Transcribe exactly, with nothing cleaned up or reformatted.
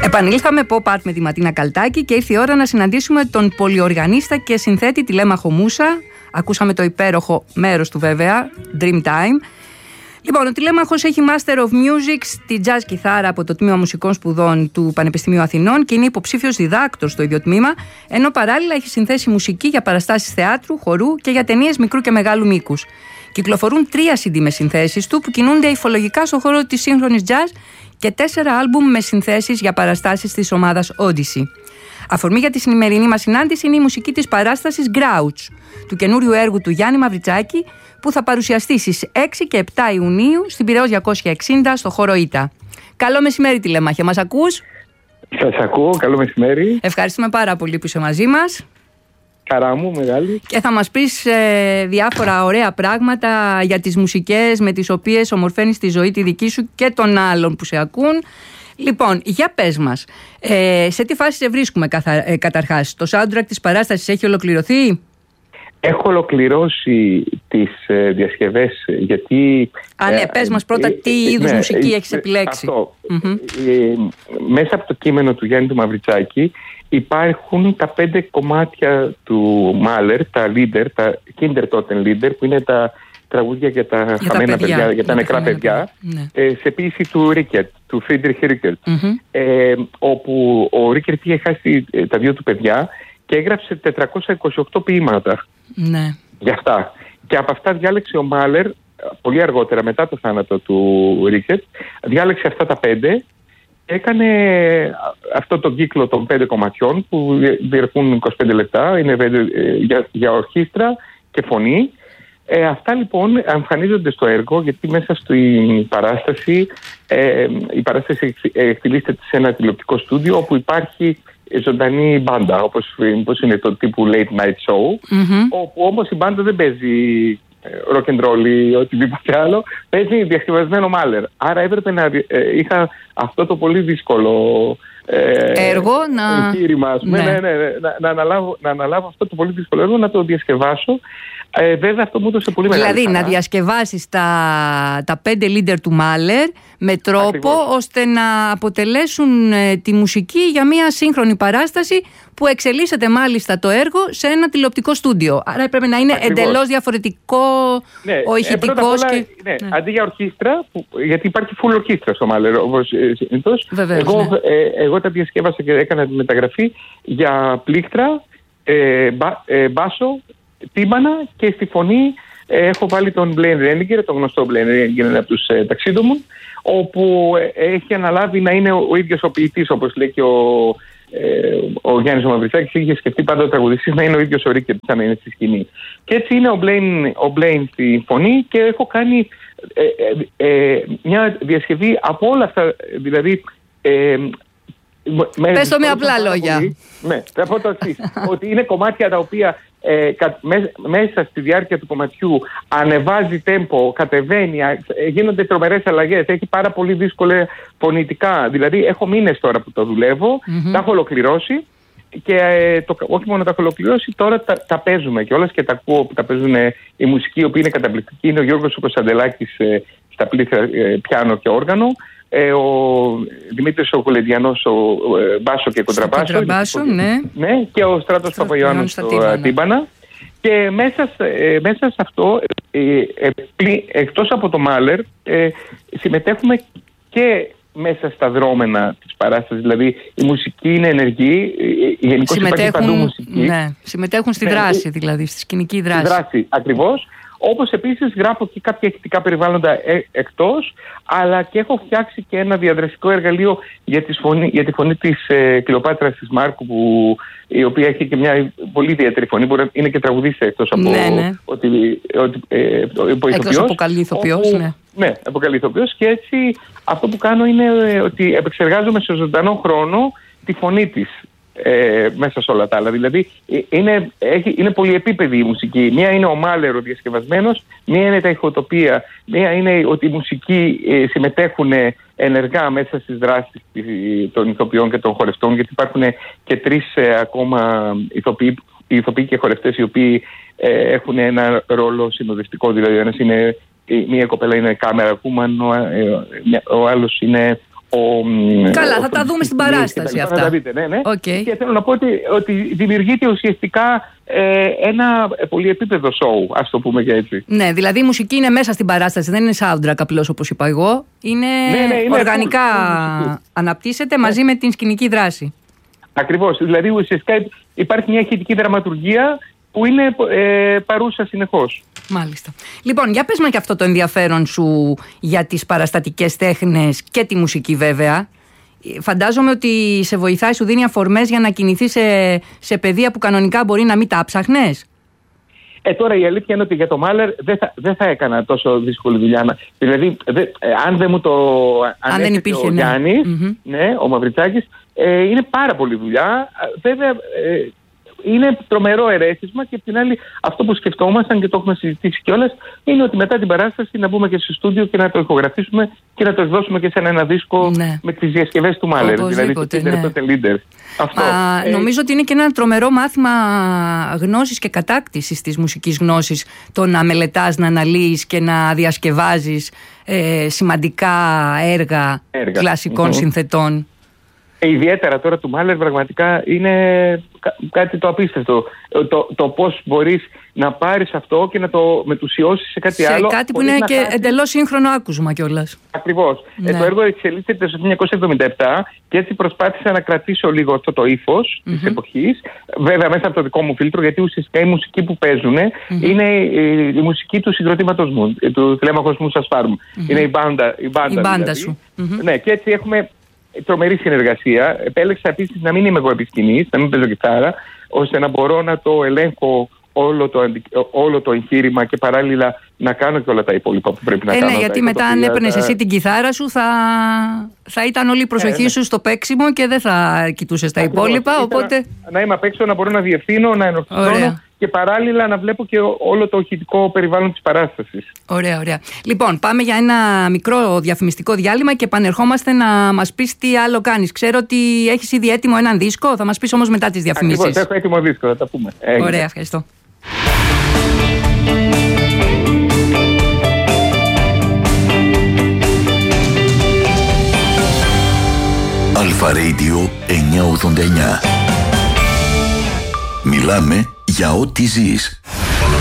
Επανήλθαμε pop art με τη Ματίνα Καλτάκη και ήρθε η ώρα να συναντήσουμε τον πολυοργανίστα και συνθέτη Τηλέμαχο Μούσα. Ακούσαμε το υπέροχο μέρος του βέβαια, Dreamtime. Λοιπόν, ο Τηλέμαχος έχει Master of Music στη jazz κιθάρα από το Τμήμα Μουσικών Σπουδών του Πανεπιστημίου Αθηνών και είναι υποψήφιος διδάκτορ στο ίδιο τμήμα, ενώ παράλληλα έχει συνθέσει μουσική για παραστάσεις θεάτρου, χορού και για ταινίες μικρού και μεγάλου μήκους. Κυκλοφορούν τρία σι ντι με συνθέσεις του που κινούνται υφολογικά στον χώρο της σύγχρονης jazz και τέσσερα άλμπουμ με συνθέσεις για παραστάσεις της ομάδας Odyssey. Αφορμή για τη σημερινή μας συνάντηση είναι η μουσική της παράστασης Grouch, του καινούριου έργου του Γιάννη Μαυριτσάκη, που θα παρουσιαστεί στις έξι και επτά Ιουνίου στην Πειραιώς διακόσια εξήντα στο χώρο Ήτα. Καλό μεσημέρι, Τηλέμαχε, μας ακούς? Σας ακούω, καλό μεσημέρι. Ευχαριστούμε πάρα πολύ που είσαι μαζί μας. Χαρά μου, μεγάλη. Και θα μας πεις ε, διάφορα ωραία πράγματα για τις μουσικές με τις οποίες ομορφαίνεις τη ζωή τη δική σου και των άλλων που σε ακούν. Λοιπόν, για πες μας, ε, σε τι φάση σε βρίσκουμε καθα, ε, καταρχάς? Το soundtrack της παράστασης έχει ολοκληρωθεί? Έχω ολοκληρώσει τις ε, διασκευές, γιατί... Α, ναι, ε, πες μας πρώτα ε, τι ε, είδους ναι, μουσική ε, έχεις επιλέξει. Αυτό, mm-hmm. ε, μέσα από το κείμενο του Γιάννη του Μαυριτσάκη υπάρχουν τα πέντε κομμάτια του Μάλερ, τα leader, τα Kindertoten Lieder, που είναι τα τραγούδια για τα για χαμένα τα παιδιά, παιδιά, για τα για νεκρά παιδιά, παιδιά ναι. ε, σε ποίηση του Ρίκερτ, του Φρίντριχ Ρίκερτ, mm-hmm. ε, όπου ο Ρίκερτ είχε χάσει ε, τα δύο του παιδιά και έγραψε τετρακόσια είκοσι οκτώ ποίηματα ναι. για αυτά. Και από αυτά διάλεξε ο Μάλερ, πολύ αργότερα μετά το θάνατο του Ρίκερτ, διάλεξε αυτά τα πέντε. Έκανε αυτό το κύκλο των πέντε κομματιών που διαρκούν είκοσι πέντε λεπτά, είναι για, για ορχήστρα και φωνή. Ε, αυτά λοιπόν εμφανίζονται στο έργο, γιατί μέσα στην παράσταση ε, η παράσταση εκτελήσεται σε ένα τηλεοπτικό στούντιο όπου υπάρχει ζωντανή μπάντα, όπως, όπως είναι το τύπου late night show, mm-hmm. όπου όμως η μπάντα δεν παίζει rock and roll ή οτιδήποτε άλλο, παίζει διασκευασμένο Μάλερ. Άρα έπρεπε να ε, είχα αυτό το πολύ δύσκολο ε, έργο να... εγχείρημα, ναι. Ναι, ναι, ναι, να, να, αναλάβω, να αναλάβω αυτό το πολύ δύσκολο έργο, να το διασκευάσω. Ε, βέβαια αυτό μου έδωσε πολύ μεγάλη Δηλαδή χαρά. Να διασκευάσεις τα, τα πέντε leader του Μάλερ με τρόπο Ακριβώς. ώστε να αποτελέσουν ε, τη μουσική για μια σύγχρονη παράσταση που εξελίσσεται μάλιστα το έργο σε ένα τηλεοπτικό στούντιο. Άρα έπρεπε να είναι Ακριβώς. εντελώς διαφορετικό ναι, ο ηχητικός. Ε, όλα, και... ναι, ναι. Αντί για ορχήστρα, που, γιατί υπάρχει full ορχήστρα στο Μάλερ, όπως ε, συνήθως, εγώ, ναι. ε, εγώ τα διασκεύασα και έκανα τη μεταγραφή για πλήκτρα, ε, μπα, ε, μπάσο, τύμπανα και στη φωνή ε, έχω βάλει τον Blaine Renninger, τον γνωστό Blaine Renninger, είναι από τους ε, ταξίδωμων, όπου ε, έχει αναλάβει να είναι ο, ο ίδιος ο ποιητής, όπως λέει και ο, ε, ο Γιάννης ο Μαυριτσάκης, είχε σκεφτεί πάντα ο τραγουδιστής να είναι ο ίδιος ο Ρίκερτ, σαν να είναι στη σκηνή. Και έτσι είναι ο Blaine, ο Blaine στη φωνή και έχω κάνει ε, ε, ε, μια διασκευή από όλα αυτά, δηλαδή... Ε, Πες το με απλά λόγια. Ναι, θα πω το εξής, ότι είναι κομμάτια τα οποία ε, κα, μέ, μέσα στη διάρκεια του κομματιού ανεβάζει τέμπο, κατεβαίνει, ε, γίνονται τρομερές αλλαγές, έχει πάρα πολύ δύσκολα φωνητικά. Δηλαδή έχω μήνες τώρα που το δουλεύω, mm-hmm. τα έχω ολοκληρώσει και ε, το, όχι μόνο τα έχω ολοκληρώσει, τώρα τα, τα παίζουμε κιόλας και τα ακούω που τα παίζουν ε, η μουσική, η οποία είναι καταπληκτική. Είναι ο Γιώργος ο Κωνσταντελάκης ε, στα πλήθρα ε, πιάνο και όργανο. Ε, ο Δημήτρης ο Κολεντιανός ο ε, μπάσο και κοντραμπάσο, κοντραμπάσο ναι. ναι, και ο Στράτος Παπαϊωάννου στο τύμπανα. Και μέσα, ε, μέσα σε αυτό ε, ε, πλη, εκτός από το Μάλερ ε, συμμετέχουμε και μέσα στα δρόμενα της παράστασης, δηλαδή η μουσική είναι ενεργή, γενικώς υπάρχει παντού μουσική. Ναι, συμμετέχουν στη δράση, δηλαδή στη σκηνική δράση. Στη δράση, ακριβώς. Όπως επίσης γράφω και κάποια ηχητικά περιβάλλοντα ε, εκτός, αλλά και έχω φτιάξει και ένα διαδραστικό εργαλείο για τη φωνή, για τη φωνή της ε, Κλεοπάτρας της Μάρκου, που, η οποία έχει και μια πολύ ιδιαίτερη φωνή, που είναι και τραγουδίστρια εκτός από ναι, ναι. ότι, ότι, ε, εκτός από καλή ηθοποιός, ναι. Ναι, από καλή ηθοποιός, και έτσι αυτό που κάνω είναι ε, ότι επεξεργάζομαι σε ζωντανό χρόνο τη φωνή της. Ε, μέσα σε όλα τα άλλα. Δηλαδή είναι, έχει, είναι πολυεπίπεδη η μουσική. Μία είναι ο Μάλερ ο διασκευασμένος, μία είναι τα ηχοτοπία, μία είναι ότι οι μουσικοί ε, συμμετέχουν ενεργά μέσα στις δράσεις των ηθοποιών και των χορευτών, γιατί υπάρχουν και τρεις ε, ακόμα ηθοποιοί, ηθοποιοί και χορευτές οι οποίοι ε, έχουν ένα ρόλο συνοδευτικό. Δηλαδή ένας είναι, μία κοπέλα είναι κάμερα κούμαν, ο, ε, ο άλλος είναι Ο, Καλά, ο, θα τα δούμε στην παράσταση αυτά. Θα τα δείτε, ναι, ναι. Okay. Και θέλω να πω ότι, ότι δημιουργείται ουσιαστικά ε, ένα πολυεπίπεδο show, ας το πούμε και έτσι. Ναι, δηλαδή η μουσική είναι μέσα στην παράσταση, δεν είναι soundtrack απλώς όπως είπα εγώ. Είναι, ναι, ναι, είναι οργανικά cool. Αναπτύσσεται μαζί ναι. με την σκηνική δράση. Ακριβώς, δηλαδή ουσιαστικά υπάρχει μια ηχητική δραματουργία που είναι ε, παρούσα συνεχώς. Μάλιστα. Λοιπόν, για πες μας και αυτό το ενδιαφέρον σου για τις παραστατικές τέχνες και τη μουσική βέβαια. Φαντάζομαι ότι σε βοηθάει, σου δίνει αφορμές για να κινηθείς σε, σε πεδία που κανονικά μπορεί να μην τα ψάχνες. Ε, τώρα η αλήθεια είναι ότι για το Μάλερ δεν θα, δεν θα έκανα τόσο δύσκολη δουλειά. Δηλαδή, δε, ε, αν δεν μου το αν δεν υπήρχε, ο ναι. Γιάννης, Mm-hmm. ναι, ο Μαυριτσάκης, ε, είναι πάρα πολύ δουλειά. Βέβαια, ε, είναι τρομερό ερέθισμα και απ' την άλλη αυτό που σκεφτόμασταν και το έχουμε συζητήσει κιόλας είναι ότι μετά την παράσταση να μπούμε και στο στούντιο και να το ηχογραφήσουμε και να το εκδώσουμε και σε ένα δίσκο ναι. με τις διασκευές του Μάλερ. Δηλαδή το Leader, ναι. το Leader. Αυτό. Α, ε, νομίζω ότι είναι και ένα τρομερό μάθημα γνώσης και κατάκτησης της μουσικής γνώσης το να μελετάς, να αναλύεις και να διασκευάζεις ε, σημαντικά έργα, έργα. κλασικών mm-hmm. συνθετών. Ε, ιδιαίτερα τώρα του Μάλερ πραγματικά είναι κά- κάτι το απίστευτο. Το, το πώς μπορείς να πάρεις αυτό και να το μετουσιώσεις σε κάτι σε άλλο. Σε κάτι που είναι και χάσεις... εντελώς σύγχρονο άκουσμα κιόλας. Ακριβώς. Ναι. Ε, το έργο εξελίσσεται το χίλια εννιακόσια εβδομήντα επτά και έτσι προσπάθησα να κρατήσω λίγο αυτό το ύφος mm-hmm. της εποχής. Βέβαια μέσα από το δικό μου φίλτρο, γιατί ουσιαστικά η μουσική που παίζουν mm-hmm. είναι η, η μουσική του συγκροτήματος μου, του Τηλέμαχος Μούσας Φάρμ. Mm-hmm. Είναι η μπάντα, η μπάντα, η μπάντα δηλαδή. σου. Mm-hmm. Ναι, και έτσι έχουμε τρομερή συνεργασία. Επέλεξα επίσης να μην είμαι εγώ επιστημής, να μην παίζω κιθάρα, ώστε να μπορώ να το ελέγχω όλο το, όλο το εγχείρημα και παράλληλα να κάνω και όλα τα υπόλοιπα που πρέπει να ε, κάνω. Ναι, γιατί μετά αν έπαιρνες τα... εσύ την κιθάρα σου θα, θα ήταν όλη η προσοχή ε, ναι. σου στο παίξιμο και δεν θα κοιτούσες τα Ακριβώς. υπόλοιπα. Οπότε... Να, να είμαι απ' έξω, να μπορώ να διευθύνω, να ενορθώνω και παράλληλα να βλέπω και όλο το ηχητικό περιβάλλον της παράστασης. Ωραία, ωραία. Λοιπόν, πάμε για ένα μικρό διαφημιστικό διάλειμμα και επανερχόμαστε να μας πεις τι άλλο κάνεις. Ξέρω ότι έχεις ήδη έτοιμο έναν δίσκο, θα μας πεις όμως μετά τις διαφημίσεις. Ακριβώς, έχω έτοιμο δίσκο, θα τα πούμε. Έγινε. Ωραία, ευχαριστώ. Αλφα Radio εννιακόσια ογδόντα εννιά. Μιλάμε για ό,τι ζεις.